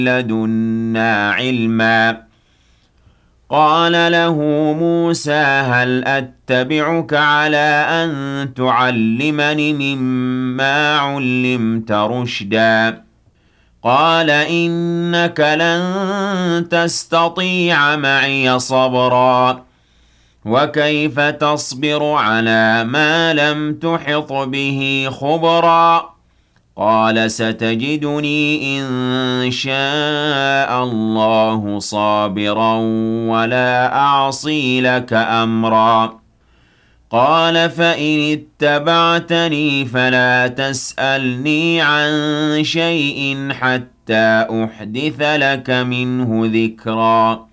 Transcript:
لدنا علما قال له موسى هل أتبعك على أن تعلمني مما علمت رشدا قال إنك لن تستطيع معي صبرا وكيف تصبر على ما لم تحط به خبرا قال ستجدني إن شاء الله صابرا ولا أعصي لك أمرا قال فإن اتبعتني فلا تسألني عن شيء حتى أحدث لك منه ذكرا